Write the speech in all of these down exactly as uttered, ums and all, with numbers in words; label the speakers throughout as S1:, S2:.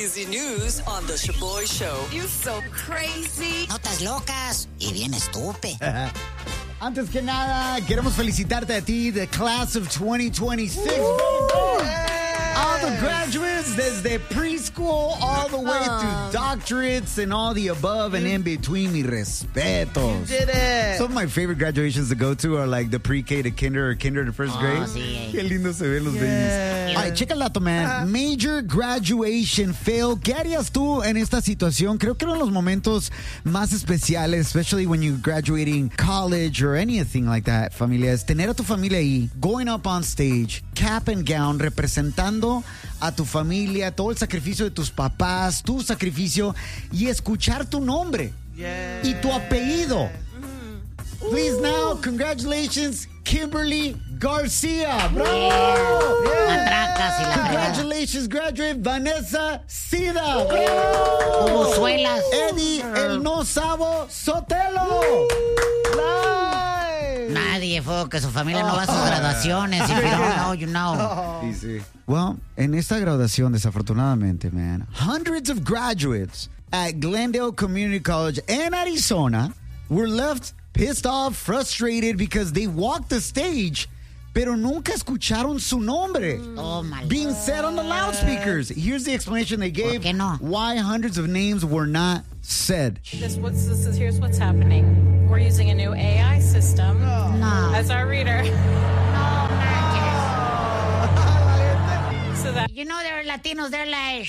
S1: juicy news on The Shaboy Show.
S2: You so crazy.
S3: Notas locas y bien estúpido.
S4: Antes que nada, queremos felicitarte a ti, the class of twenty twenty-six. All the graduates, desde preschool all the way
S5: Uh.
S4: to doctorates and all the above and in between, mi respetos.
S5: Did it.
S4: Some of my favorite graduations to go to are like the pre-K to kinder or kinder to first
S3: Oh,
S4: grade.
S3: sí.
S4: Qué lindo se ven los babies. All right, checa el dato, man. Major graduation fail. ¿Qué harías tú en esta situación? Creo que uno de los momentos más especiales, especially when you're graduating college or anything like that, familia, es tener a tu familia ahí, going up on stage, cap and gown, representando a tu familia, todo el sacrificio de tus papás, tu sacrificio, y escuchar tu nombre
S5: Yeah.
S4: y tu apellido. Please now, congratulations, Kimberly Garcia. ¡Bravo!
S3: Matracas y la fregada.
S4: Congratulations, graduate Vanessa Sida.
S3: Bubuzuelas.
S4: Eddie El No Sabo Sotelo.
S3: Nadie fue que su familia no va a sus graduaciones. If you don't know, you know.
S4: Sí, sí. Well, en esta graduación, desafortunadamente, man, hundreds of graduates at Glendale Community College in Arizona were left pissed off, frustrated because they walked the stage, pero nunca escucharon su nombre
S3: Oh, my
S4: being said on the loudspeakers. Here's the explanation they gave
S3: qué no?
S4: why hundreds of names were not said.
S6: This, what's, this is, here's what's happening. We're using a new A I system
S3: No.
S6: as our reader.
S3: No manches.
S6: So that
S3: You know, they're Latinos, they're like...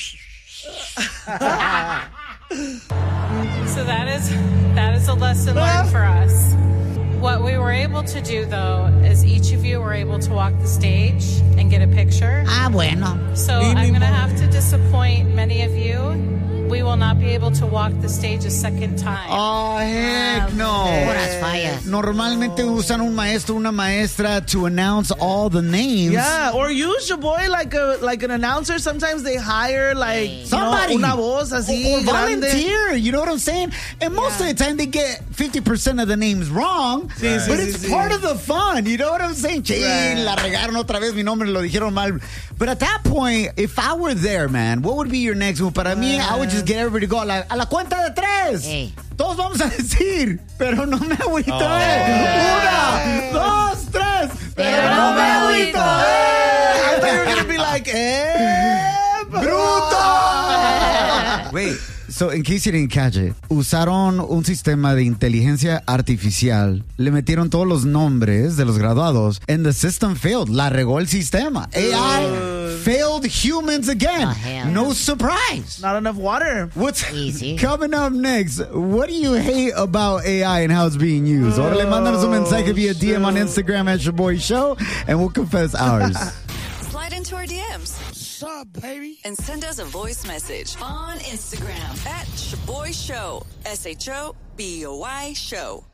S6: so that is that is a lesson learned for us. What we were able to do though is each of you were able to walk the stage and get a picture.
S3: Ah, bueno.
S6: So I'm going to have to disappoint many of you. We will not be able to walk the stage a second time.
S4: Oh, heck no.
S3: Puras fallas.
S4: Normalmente usan un maestro, una maestra to announce all the names.
S5: Yeah, or use your boy like a like an announcer. Sometimes they hire like you know,
S4: Somebody.
S5: una voz así
S4: or, or
S5: grande.
S4: volunteer, you know what I'm saying? And most
S5: Yeah.
S4: of the time they get fifty percent of the names wrong,
S5: Sí, sí,
S4: but
S5: sí,
S4: it's
S5: sí.
S4: part of the fun, you know what I'm saying? Chin,
S5: Right.
S4: la regaron otra vez, mi nombre lo dijeron mal. But at that point, if I were there, man, what would be your next move? Para mí, I would just get everybody to go a la, a la cuenta de tres.
S3: Hey.
S4: Todos vamos a decir, pero no me agüito, eh. Una, dos, tres, pero no me agüito, eh.
S5: I thought you were gonna be like, eh,
S4: ¡Bruto! Wait, so in case you didn't catch it, usaron un sistema de inteligencia artificial, le metieron todos los nombres de los graduados, and the system failed. La regó el sistema. A I failed humans again.
S3: Oh, hell.
S4: No surprise.
S5: not enough water.
S4: What's
S3: Easy.
S4: coming up next? What do you hate about A I and how it's being used? Órale, mándanos un mensaje via D M on Instagram at Shaboy Show, and we'll confess ours.
S1: Slide into our D Ms
S5: What's up, baby?
S1: and send us a voice message on Instagram at Shaboy Show. S H O B O Y Show.